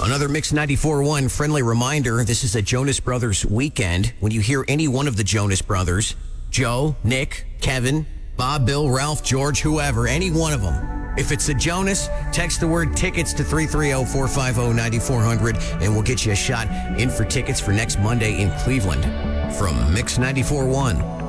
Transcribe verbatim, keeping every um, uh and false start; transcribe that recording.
Another Mix ninety-four point one friendly reminder, this is a Jonas Brothers weekend. When you hear any one of the Jonas Brothers, Joe, Nick, Kevin, Bob, Bill, Ralph, George, whoever, any one of them, if it's a Jonas, text the word tickets to three three zero, four five zero, nine four zero zero and we'll get you a shot in for tickets for next Monday in Cleveland. From Mix ninety-four point one.